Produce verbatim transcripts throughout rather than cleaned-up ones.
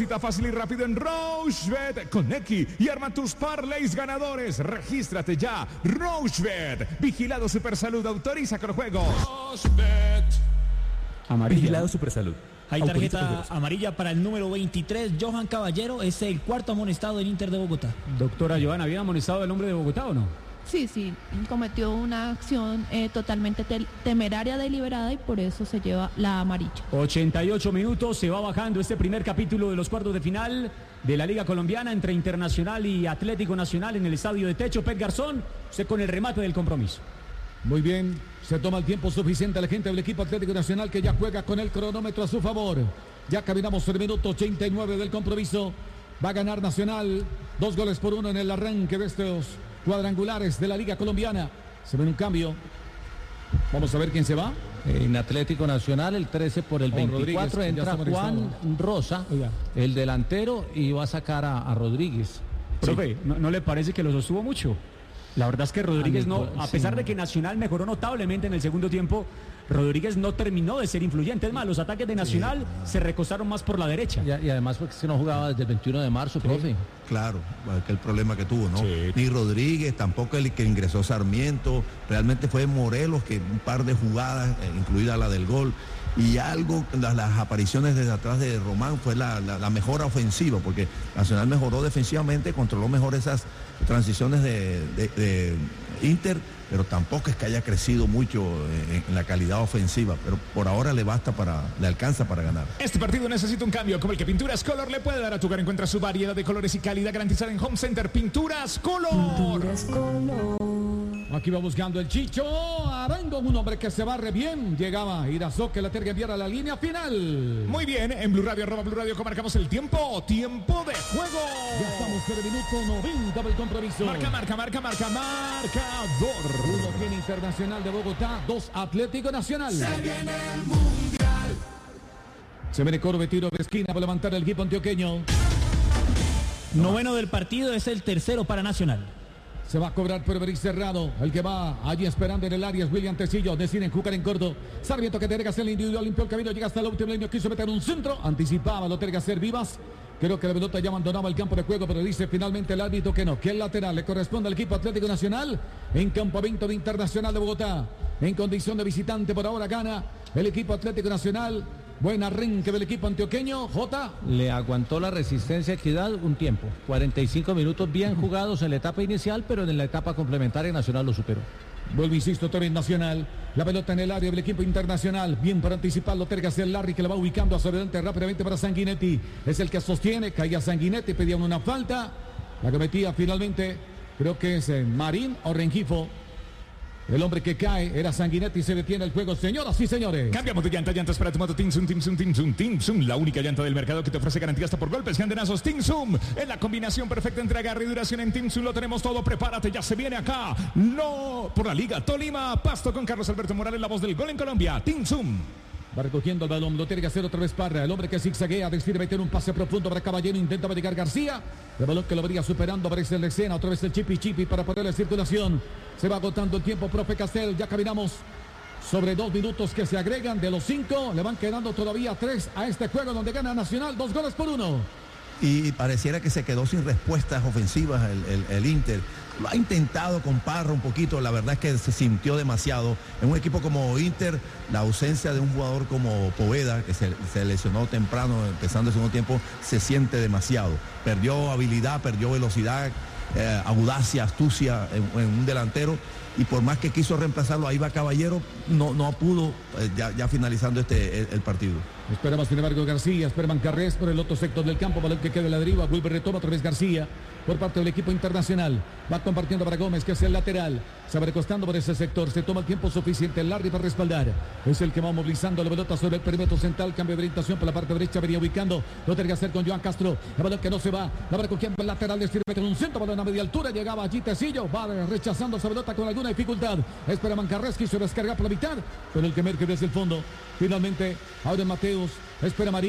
Deposita fácil y rápido en Rochebet con X y arma tus parlays ganadores. Regístrate ya. Rochebet. Vigilado Supersalud. Autoriza con juegos. Rochebet. Amarilla. Vigilado Supersalud. Hay tarjeta amarilla para el número veintitrés, Johan Caballero, es el cuarto amonestado del Inter de Bogotá. Doctora Johanna, ¿había amonestado el hombre de Bogotá o no? Sí, sí, cometió una acción eh, totalmente te temeraria, deliberada, y por eso se lleva la amarilla. ochenta y ocho minutos, se va bajando este primer capítulo de los cuartos de final de la Liga Colombiana entre Internacional y Atlético Nacional en el estadio de Techo. Pet Garzón, usted con el remate del compromiso. Muy bien, se toma el tiempo suficiente la gente del equipo Atlético Nacional, que ya juega con el cronómetro a su favor. Ya caminamos el minuto ochenta y nueve del compromiso. Va a ganar Nacional, dos goles por uno en el arranque de estos cuadrangulares de la Liga Colombiana. Se ve un cambio. Vamos a ver quién se va. En Atlético Nacional, el trece por el veinticuatro, entra Juan Rosa, Oiga. el delantero, y va a sacar a, a Rodríguez. Profe, ¿no, ¿no le parece que lo sostuvo mucho? La verdad es que Rodríguez no, a pesar de que Nacional mejoró notablemente en el segundo tiempo, Rodríguez no terminó de ser influyente. Es más, los ataques de Nacional sí. se recostaron más por la derecha. Y, y además porque no jugaba desde el veintiuno de marzo, profe. Claro, aquel problema que tuvo, ¿no? Sí. Ni Rodríguez, tampoco el que ingresó Sarmiento. Realmente fue Morelos que un par de jugadas, eh, incluida la del gol. Y algo, las, las apariciones desde atrás de Román fue la, la, la mejora ofensiva, porque Nacional mejoró defensivamente, controló mejor esas transiciones de, de, de Inter, pero tampoco es que haya crecido mucho en, en la calidad ofensiva, pero por ahora le basta para, le alcanza para ganar. Este partido necesita un cambio como el que Pinturas Color le puede dar a tu hogar. Encuentra su variedad de colores y calidad garantizada en Home Center. Pinturas Color. Pinturas Color. Aquí va buscando el Chicho Arango, un hombre que se barre bien. Llegaba Irazó, que la tiene que enviar a la línea final. Muy bien, en Blue Radio, arroba Blue Radio, marcamos el tiempo. Tiempo de juego. Ya estamos en el minuto noventa del compromiso. Marca, marca, marca, marca, marcador. Uno tiene Internacional de Bogotá, dos Atlético Nacional. Se viene el Mundial. Se viene Corbe, tiro de esquina para levantar el equipo antioqueño. Noveno del partido, es el tercero para Nacional. Se va a cobrar por Beris Cerrado. El que va allí esperando en el área es William Tecillo. Deciden jugar en corto. Sarmiento, que tiene que hacer el individual, limpió el camino, llega hasta la última línea, quiso meter un centro, anticipaba, lo tiene que hacer Vivas. Creo que la pelota ya abandonaba el campo de juego, pero dice finalmente el árbitro que no, que el lateral le corresponde al equipo Atlético Nacional en campamento de Internacional de Bogotá. En condición de visitante por ahora gana el equipo Atlético Nacional. Buen arranque del equipo antioqueño. Jota. Le aguantó la resistencia Equidad un tiempo. cuarenta y cinco minutos bien jugados en la etapa inicial, pero en la etapa complementaria Nacional lo superó. Vuelvo, insisto, también Nacional. La pelota en el área del equipo Internacional. Bien para anticiparlo, tiene que hacer Larry, que la va ubicando hacia adelante rápidamente para Sanguinetti. Es el que sostiene, caía Sanguinetti, pedían una falta. La cometía finalmente, creo que es Marín o Rengifo. El hombre que cae era Sanguinetti y se detiene el juego. Señoras y señores. Cambiamos de llanta, llantas para tu moto Tinsum, Tinsum, Tinsum, Tinsum. La única llanta del mercado que te ofrece garantía hasta por golpes y andenazos. Tinsum. Es la combinación perfecta entre agarre y duración. En Tinsum lo tenemos todo. Prepárate, ya se viene acá. No por la Liga Tolima. Pasto con Carlos Alberto Morales, la voz del gol en Colombia. Tinsum. Va recogiendo el balón, lo tiene que hacer otra vez Parra. El hombre que zigzaguea, decide meter un pase profundo para Caballero, intenta llegar García. El balón que lo vería superando, aparece en la escena, otra vez el chipi chipi para ponerle circulación. Se va agotando el tiempo, profe Castel, ya caminamos sobre dos minutos que se agregan de los cinco. Le van quedando todavía tres a este juego donde gana Nacional, dos goles por uno. Y pareciera que se quedó sin respuestas ofensivas el, el, el Inter. Lo ha intentado con Parra un poquito, la verdad es que se sintió demasiado. En un equipo como Inter, la ausencia de un jugador como Poveda, que se, se lesionó temprano, empezando el segundo tiempo, se siente demasiado. Perdió habilidad, perdió velocidad, eh, audacia, astucia en, en un delantero. Y por más que quiso reemplazarlo, ahí va Caballero, no, no pudo, eh, ya, ya finalizando este el, el partido. Esperamos, sin embargo, García, esperan Carrés por el otro sector del campo, balón que queda en la deriva, vuelve, retoma otra vez García por parte del equipo Internacional. Va compartiendo para Gómez, que es el lateral. Se va recostando por ese sector, se toma el tiempo suficiente el Larry para respaldar. Es el que va movilizando la pelota sobre el perímetro central, cambio de orientación por la parte derecha, venía ubicando, lo tiene que hacer con Joan Castro. El balón que no se va, la va recogiendo el lateral, le sirve con un centro, balón a media altura, llegaba allí Tecillo, va rechazando esa pelota con alguna dificultad. Espera Mancarres, quiso descargar por la mitad, pero el que merque desde el fondo. Finalmente, ahora Mateus, espera Marín,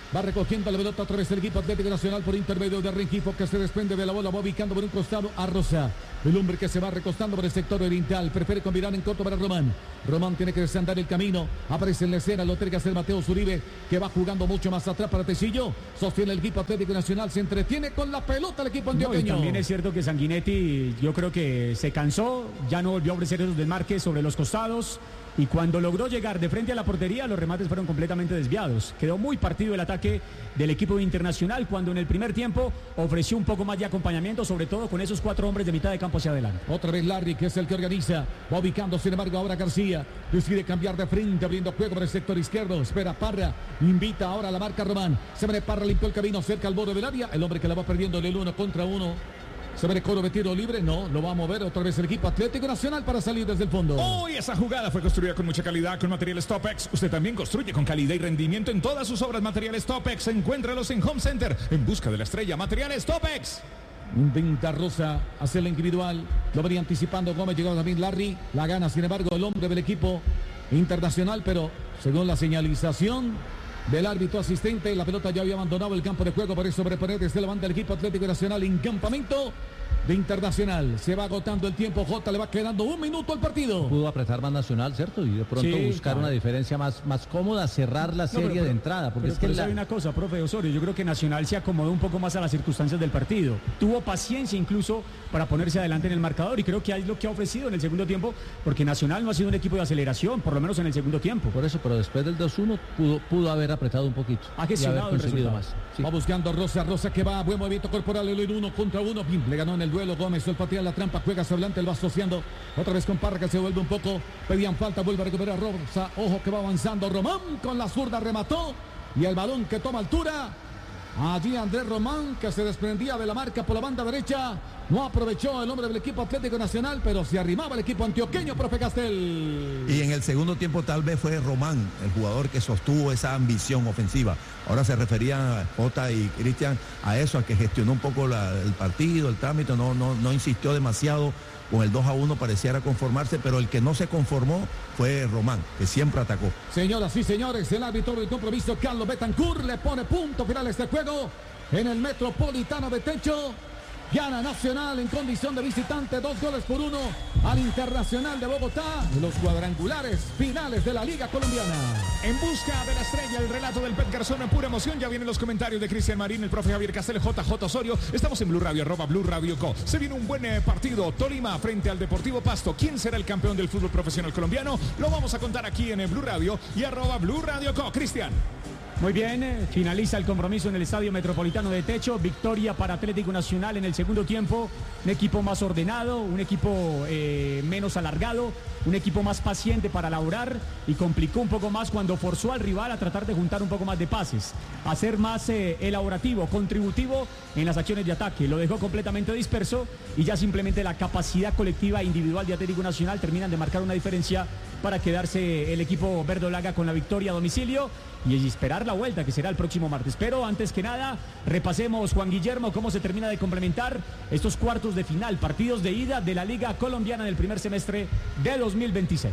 Va recogiendo la pelota otra vez el equipo Atlético Nacional por intermedio de Rengifo, que se desprende de la bola, va ubicando por un costado a Rosa. El hombre que se va recostando por el sector oriental, prefiere combinar en corto para Román. Román tiene que desandar el camino, aparece en la escena, lo tiene que hacer Mateo Zuribe, que va jugando mucho más atrás para Tecillo. Sostiene el equipo Atlético Nacional, se entretiene con la pelota el equipo antioqueño. No, y también es cierto que Sanguinetti, yo creo que se cansó, ya no volvió a ofrecer esos desmarques sobre los costados. Y cuando logró llegar de frente a la portería, los remates fueron completamente desviados. Quedó muy partido el ataque del equipo Internacional, cuando en el primer tiempo ofreció un poco más de acompañamiento, sobre todo con esos cuatro hombres de mitad de campo hacia adelante. Otra vez Larry, que es el que organiza, va ubicando, sin embargo, ahora García. Decide cambiar de frente, abriendo juego por el sector izquierdo. Espera Parra, invita ahora a la marca Román. Se viene Parra, limpió el camino cerca al borde del área. El hombre que la va perdiendo en el uno contra uno. Se ve el coro de tiro libre, no, lo va a mover otra vez el equipo Atlético Nacional para salir desde el fondo. Hoy esa jugada fue construida con mucha calidad, con materiales Topex. Usted también construye con calidad y rendimiento en todas sus obras. Materiales Topex, encuéntralos en Home Center, en busca de la estrella. Materiales Topex. Intenta Rosa hacer la individual, lo venía anticipando Gómez, llegaba también Larry, la gana sin embargo el hombre del equipo Internacional, pero según la señalización del árbitro asistente, la pelota ya había abandonado el campo de juego, por eso reponer desde la banda del equipo Atlético Nacional en campamento de Internacional. Se va agotando el tiempo, Jota, le va quedando un minuto al partido. Pudo apretar más Nacional, ¿cierto? Y de pronto sí, buscar claro. una diferencia más, más cómoda, cerrar la serie no, pero, pero, de entrada. Porque pero, es que pero la... hay una cosa, profe Osorio, yo creo que Nacional se acomodó un poco más a las circunstancias del partido. Tuvo paciencia incluso para ponerse adelante en el marcador, y creo que es lo que ha ofrecido en el segundo tiempo, porque Nacional no ha sido un equipo de aceleración, por lo menos en el segundo tiempo. Por eso, pero después del dos uno pudo, pudo haber apretado un poquito. Ha gestionado el resultado. Más. Sí. Va buscando Rosa, Rosa que va, buen movimiento corporal, el uno contra uno, Pim, le ganó en el duelo Gómez, el patea la trampa, juega hacia adelante, él va asociando otra vez con Parra, que se vuelve un poco, pedían falta, vuelve a recuperar Rosa, ojo que va avanzando Román, con la zurda remató, y el balón que toma altura, allí Andrés Román, que se desprendía de la marca por la banda derecha, no aprovechó el hombre del equipo Atlético Nacional, pero se arrimaba el equipo antioqueño, profe Castel. Y en el segundo tiempo tal vez fue Román, el jugador que sostuvo esa ambición ofensiva. Ahora se refería Jota y Cristian a eso, a que gestionó un poco la, el partido, el trámite, no, no, no insistió demasiado. Con el dos a uno pareciera conformarse, pero el que no se conformó fue Román, que siempre atacó. Señoras y señores, el árbitro del compromiso, Carlos Betancourt, le pone punto final a este juego en el Metropolitano de Techo. Gana Nacional en condición de visitante, dos goles por uno al Internacional de Bogotá. Los cuadrangulares finales de la Liga Colombiana. En busca de la estrella, el relato del Pet Garzón en pura emoción. Ya vienen los comentarios de Cristian Marín, el profe Javier Castel, J J Osorio. Estamos en Blue Radio, arroba Blue Radio Co. Se viene un buen eh, partido. Tolima frente al Deportivo Pasto. ¿Quién será el campeón del fútbol profesional colombiano? Lo vamos a contar aquí en eh, Blue Radio y arroba Blue Radio Co. Cristian. Muy bien, eh, finaliza el compromiso en el Estadio Metropolitano de Techo. Victoria para Atlético Nacional en el segundo tiempo. Un equipo más ordenado, un equipo eh, menos alargado, un equipo más paciente para laborar, y complicó un poco más cuando forzó al rival a tratar de juntar un poco más de pases, a ser más eh, elaborativo, contributivo en las acciones de ataque. Lo dejó completamente disperso, y ya simplemente la capacidad colectiva e individual de Atlético Nacional terminan de marcar una diferencia para quedarse el equipo verdolaga con la victoria a domicilio y esperar la vuelta, que será el próximo martes. Pero antes que nada, repasemos, Juan Guillermo, cómo se termina de complementar estos cuartos de final, partidos de ida de la Liga Colombiana del primer semestre de dos mil veintiséis.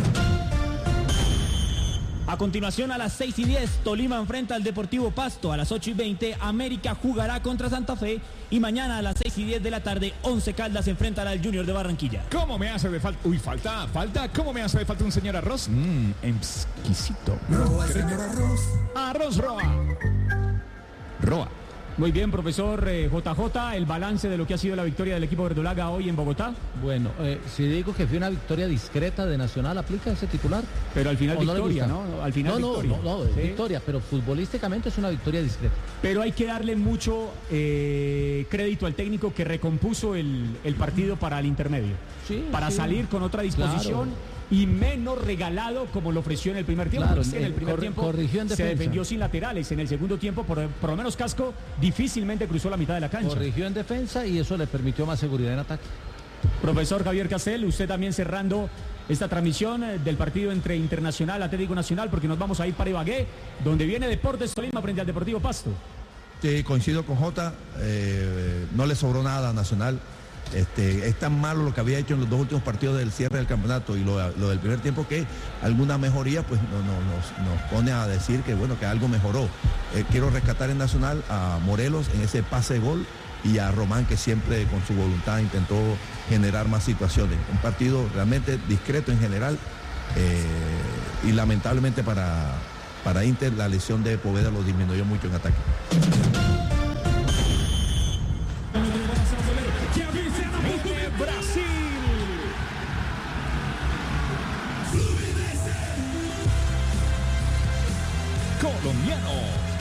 A continuación, a las seis y diez, Tolima enfrenta al Deportivo Pasto. A las ocho y veinte, América jugará contra Santa Fe. Y mañana a las seis y diez de la tarde, Once Caldas enfrentará al Junior de Barranquilla. ¿Cómo me hace de falta? Uy, falta, falta. ¿Cómo me hace de falta un señor arroz? Mmm, exquisito. Roa, señor arroz. Arroz Roa. Roa. Muy bien, profesor eh, J J, el balance de lo que ha sido la victoria del equipo verdolaga hoy en Bogotá. Bueno, eh, si digo que fue una victoria discreta de Nacional, ¿aplica ese titular? Pero al final victoria, no, ¿no? Al final no, victoria. No, no, no, ¿sí? Victoria, pero futbolísticamente es una victoria discreta. Pero hay que darle mucho eh, crédito al técnico que recompuso el, el partido para el intermedio. Sí, para sí. salir con otra disposición. Claro. Y menos regalado como lo ofreció en el primer tiempo. Claro, en el primer cor tiempo corrigió en se defendió sin laterales. En el segundo tiempo, por, por lo menos Casco difícilmente cruzó la mitad de la cancha. Corrigió en defensa y eso le permitió más seguridad en ataque. Profesor Javier Castel, usted también cerrando esta transmisión del partido entre Internacional, Atlético Nacional, porque nos vamos a ir para Ibagué, donde viene Deportes Tolima frente al Deportivo Pasto. Sí, coincido con Jota, eh, no le sobró nada a Nacional. Este, es tan malo lo que había hecho en los dos últimos partidos del cierre del campeonato y lo, lo del primer tiempo que alguna mejoría pues no, no, nos, nos pone a decir que bueno, que algo mejoró. Eh, quiero rescatar en Nacional a Morelos en ese pase de gol y a Román, que siempre con su voluntad intentó generar más situaciones. Un partido realmente discreto en general, eh, y lamentablemente para, para Inter la lesión de Poveda lo disminuyó mucho en ataque. Brasil. Colombiano.